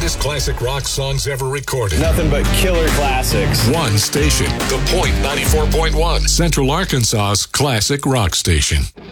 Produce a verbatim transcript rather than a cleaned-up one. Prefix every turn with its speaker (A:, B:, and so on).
A: greatest classic rock songs ever recorded.
B: Nothing but killer classics.
A: One station. The Point ninety-four point one. Central Arkansas's classic rock station.